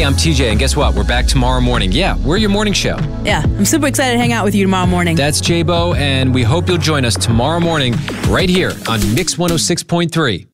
Hey, I'm TJ, and guess what? We're back tomorrow morning. Yeah, we're your morning show. Yeah, I'm super excited to hang out with you tomorrow morning. That's J-Bo, and we hope you'll join us tomorrow morning right here on Mix 106.3.